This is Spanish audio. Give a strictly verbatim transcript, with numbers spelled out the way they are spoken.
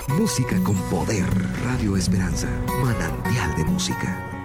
Música con poder. Radio Esperanza. Manantial de música.